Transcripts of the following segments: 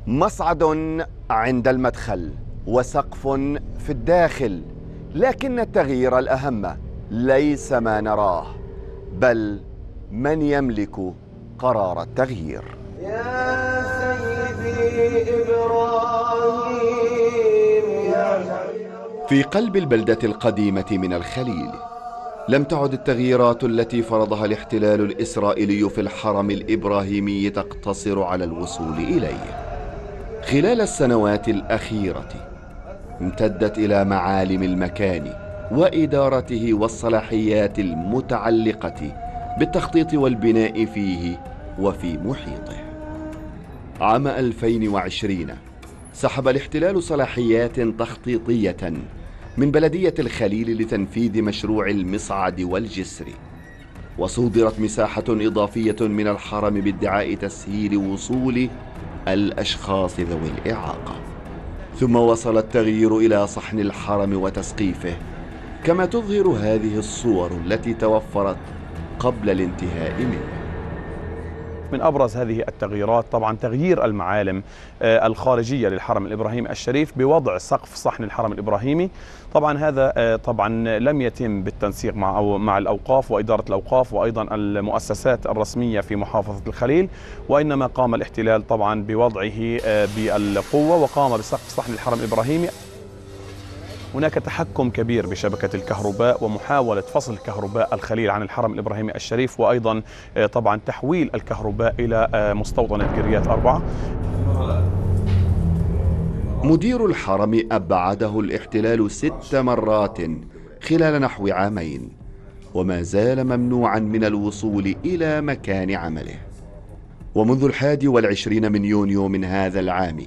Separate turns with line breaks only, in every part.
مصعد عند المدخل وسقف في الداخل، لكن التغيير الأهم ليس ما نراه بل من يملك قرار التغيير.
يا سيدي إبراهيم
في قلب البلدة القديمة من الخليل لم تعد التغييرات التي فرضها الاحتلال الإسرائيلي في الحرم الإبراهيمي تقتصر على الوصول إليه. خلال السنوات الأخيرة امتدت إلى معالم المكان وإدارته والصلاحيات المتعلقة بالتخطيط والبناء فيه وفي محيطه. عام 2020 سحب الاحتلال صلاحيات تخطيطية من بلدية الخليل لتنفيذ مشروع المصعد والجسر، وصودرت مساحة إضافية من الحرم بادعاء تسهيل وصول الأشخاص ذوي الإعاقة. ثم وصل التغيير إلى صحن الحرم وتسقيفه، كما تظهر هذه الصور التي توفرت قبل الانتهاء منه.
من أبرز هذه التغييرات طبعا تغيير المعالم الخارجية للحرم الإبراهيمي الشريف بوضع سقف صحن الحرم الإبراهيمي. طبعا هذا طبعا لم يتم بالتنسيق مع الأوقاف وإدارة الأوقاف وأيضا المؤسسات الرسمية في محافظة الخليل، وإنما قام الاحتلال طبعا بوضعه بالقوة وقام بسقف صحن الحرم الإبراهيمي. هناك تحكم كبير بشبكة الكهرباء ومحاولة فصل كهرباء الخليل عن الحرم الإبراهيمي الشريف، وأيضا طبعا تحويل الكهرباء إلى مستوطنة قريات 4.
مدير الحرم أبعده الاحتلال 6 مرات خلال نحو عامين، وما زال ممنوعا من الوصول إلى مكان عمله. ومنذ 21 من يونيو من هذا العام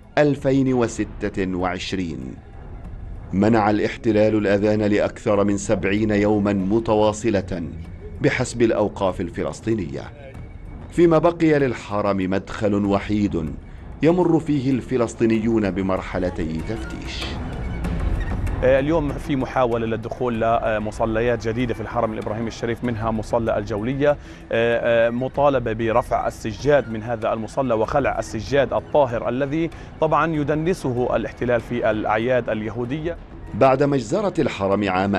2026 منع الاحتلال الأذان لأكثر من 70 يوما متواصلة بحسب الأوقاف الفلسطينية، فيما بقي للحرم مدخل وحيد يمر فيه الفلسطينيون بمرحلتي تفتيش.
اليوم في محاولة للدخول لمصليات جديدة في الحرم الإبراهيمي الشريف، منها مصلى الجولية، مطالبة برفع السجاد من هذا المصلى وخلع السجاد الطاهر الذي طبعا يدنسه الاحتلال في الأعياد اليهودية.
بعد مجزرة الحرم عام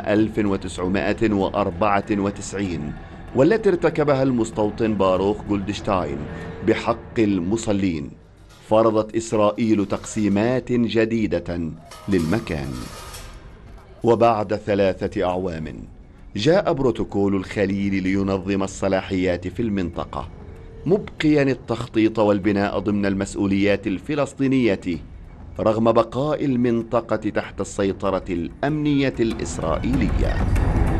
1994 والتي ارتكبها المستوطن باروخ جولدشتاين بحق المصلين، فرضت إسرائيل تقسيمات جديدة للمكان. وبعد 3 أعوام جاء بروتوكول الخليل لينظم الصلاحيات في المنطقة، مبقيا التخطيط والبناء ضمن المسؤوليات الفلسطينية رغم بقاء المنطقة تحت السيطرة الأمنية الإسرائيلية.